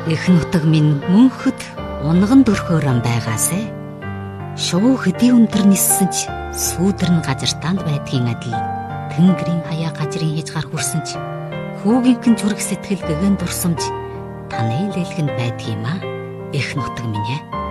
Эх нутаг минь мөнхөд унган дөрхөөрөн байгаасай. Шувуу хэдий өндөр ниссэн ч сүүдэр нь газартаанд байдгийн адил тэнгэрийн хаяа газрын хязгаар хүрсэн ч хүүгийнхэн зүрх сэтгэл гэгэн дурсамж танай лэлгэнд байдгиймаа. Эх нутаг минь ээ.